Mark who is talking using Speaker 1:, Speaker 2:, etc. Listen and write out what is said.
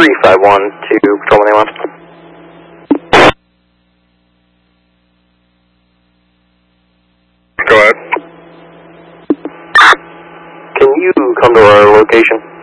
Speaker 1: 351 to Patrolman A1.
Speaker 2: Go ahead.
Speaker 1: Can you come to our location?